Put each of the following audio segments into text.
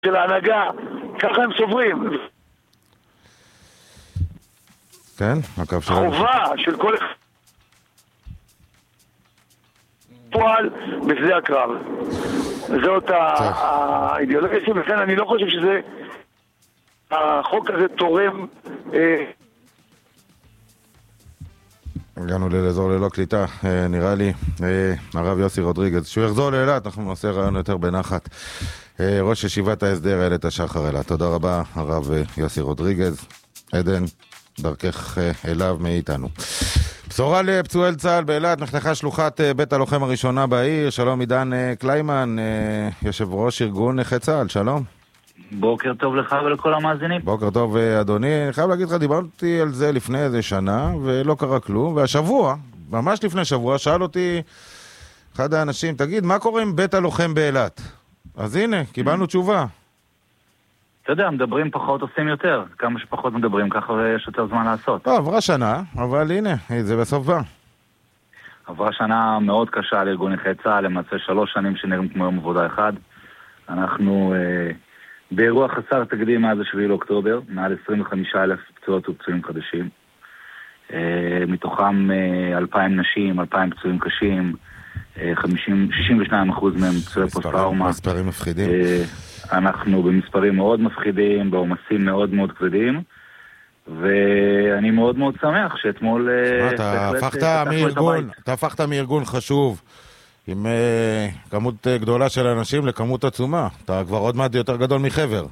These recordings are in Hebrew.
של ההנהגה, ככה הם סוברים. כן, הקו שלנו. חובה של כל פועל בשדה הקרב. זאת האידיאולוגיה שלי, וכן אני לא חושב שזה החוק הזה תורם. הגענו לאזור ללא קליטה, נראה לי, הרב יוסי רודריגז. שהוא יחזור לאילת, אנחנו נעשה רעיון יותר בנחת. ראש ישיבת ההסדר איילת השחר אילת. תודה רבה, הרב יוסי רודריגז. עדן, דרכך אליו מאיתנו. בשורה לפצועי צה"ל באילת, נחתכה שלוחת בית הלוחם הראשונה בעיר. שלום עידן קליימן, יושב ראש ארגון נכי צה"ל, שלום. בוקר טוב לך ולכל המאזינים. בוקר טוב אדוני, אני חייב להגיד לך, דיברתי על זה לפני איזה שנה ולא קרה כלום, והשבוע, ממש לפני שבוע, שאל אותי אחד האנשים, תגיד, מה קורה עם בית הלוחם באילת? אז הנה, קיבלנו תשובה. אתה יודע, מדברים פחות, עושים יותר. כמה שפחות מדברים, ככה יש יותר זמן לעשות. לא, עברה שנה, אבל הנה, זה בסוף בא. עברה שנה מאוד קשה לארגון נכי צה"ל, למעשה 3 שנים שנראים כמו יום עבודה אחד. אנחנו באירוע חסר תקדים מאז 7 לאוקטובר, מעל 25,000 פצועות ופצועים חדשים. מתוכם 2,000 נשים, 2,000 פצועים קשים, 62% מהם פצועי פוסט-טראומה. מספרים מפחידים. אנחנו במספרים מאוד מפחידים, בעומסים מאוד מאוד כבדים, ואני מאוד מאוד שמח שאתמול... אתה הפכת מארגון חשוב, עם כמות גדולה של אנשים לכמות עצומה. אתה כבר עוד מעט יותר גדול מחבר.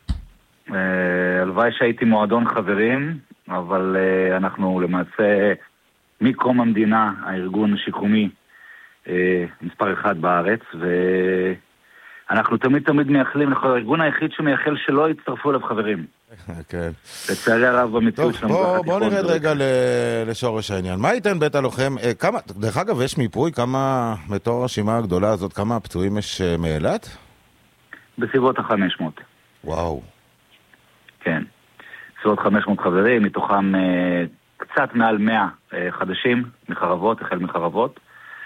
הלוואי שהייתי מועדון חברים, אבל אנחנו למעשה מקום המדינה, הארגון השיקומי, מספר 1 בארץ, אנחנו תמיד מייחלים, אנחנו הארגון היחיד שמייחל שלא יצטרפו אליו חברים. כן. לצערי הרב במציאות שלנו. בוא נרד רגע לשורש העניין. מה ייתן בית הלוחם? דרך אגב, יש מיפוי כמה, בתור הרשימה הגדולה הזאת, כמה פצועים יש מאילת? בסביבות 500. וואו. כן. בסביבות 500 חברים, מתוכם קצת מעל 100 חדשים מחרבות, החל מחרבות.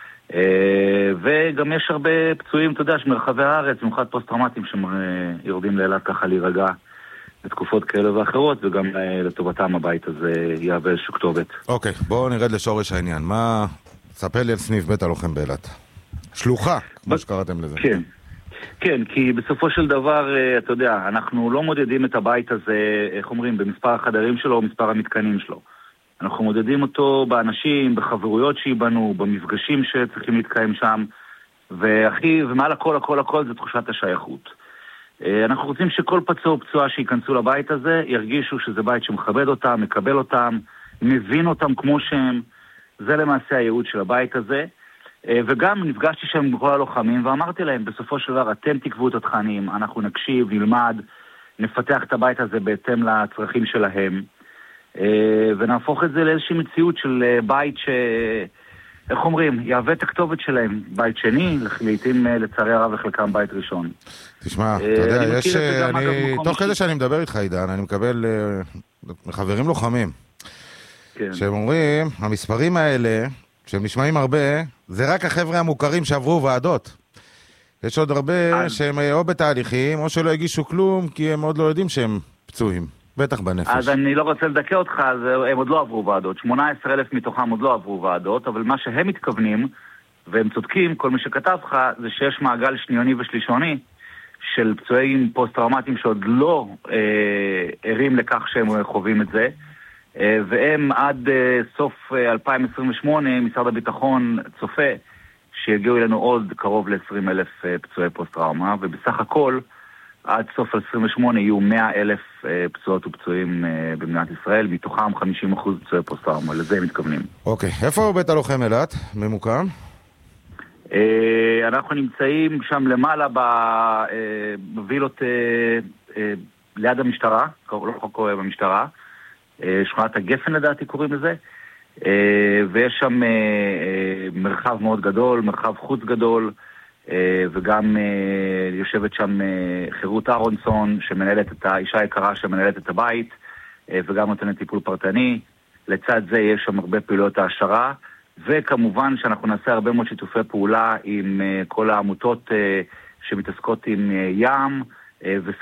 וגם יש הרבה פצועים, אתה יודע, שמרחבי הארץ, במיוחד פוסט-טראומטיים שיורדים לאילת ככה להירגע בתקופות כאלה ואחרות, וגם לטובתם הבית הזה יהווה איזשהו כתובת. אוקיי, בואו נרד לשורש העניין. ספר לי על סניף בית הלוחם באילת. שלוחה, כמו שקראתם לזה. כן. כן, כי בסופו של דבר, אתה יודע, אנחנו לא מודדים את הבית הזה, איך אומרים, במספר החדרים שלו או מספר המתקנים שלו. אנחנו מודדים אותו באנשים, בחברויות שיבנו, במפגשים שצריכים להתקיים שם, ומעל הכל זה תחושת השייכות. אנחנו רוצים שכל פצוע או פצועה שיכנסו לבית הזה, ירגישו שזה בית שמכבד אותם, מקבל אותם, מבין אותם כמו שהם. זה למעשה הייעוד של הבית הזה. וגם נפגשתי שם עם כל הלוחמים, ואמרתי להם, בסופו של דבר, אתם תקבעו את התכנים, אנחנו נקשיב, נלמד, נפתח את הבית הזה בהתאם לצרכים שלהם. ונהפוך את זה לאיזושהי מציאות של בית איך אומרים, יהווה את הכתובת שלהם, בית שני, לעתים לצערי הרב לחלקם בית ראשון. תשמע, אתה יודע, תוך כדי שאני מדבר איתך עידן, אני מקבל חברים לוחמים, שהם אומרים, המספרים האלה, שהם נשמעים הרבה, זה רק החבר'ה המוכרים שעברו ועדות. יש עוד הרבה שהם או בתהליכים, או שלא הגישו כלום, כי הם עוד לא יודעים שהם פצועים. בטח בנפש. אז אני לא רוצה לדכא אותך, הם עוד לא עברו ועדות. 18,000 מתוכם עוד לא עברו ועדות, אבל מה שהם מתכוונים, והם צודקים, כל מי שכתב לך, זה שיש מעגל שניוני ושלישוני, של פצועים פוסט-טראומטיים שעוד לא ערים לכך שהם חווים את זה, והם עד סוף 2028, משרד הביטחון צופה, שיגיעו אלינו עוד קרוב ל-20,000 פצועי פוסט-טראומה, ובסך הכל, עד סוף 28 יהיו 100,000 פצועות ופצועים במדינת ישראל, מתוכם 50% פצועי פוסט-טראומה, לזה הם מתכוונים. אוקיי, איפה בית הלוחם אילת? ממוקם? אנחנו נמצאים שם למעלה בווילות ליד המשטרה, לא חוקו במשטרה, שכונת הגפן לדעתי קוראים לזה, ויש שם מרחב מאוד גדול, מרחב חוץ גדול, וגם יושבת שם חירות אהרונסון שמנהלת את האישה היקרה שמנהלת את הבית, וגם נותנת טיפול פרטני. לצד זה יש שם הרבה פעילויות העשרה, וכמובן שאנחנו נעשה הרבה מאוד שיתופי פעולה עם כל העמותות שמתעסקות עם ים, וספורט